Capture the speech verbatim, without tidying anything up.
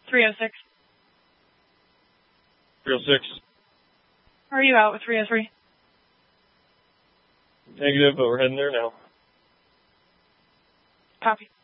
three oh six. three oh six. Are you out with three oh three? Negative, but we're heading there now. Copy.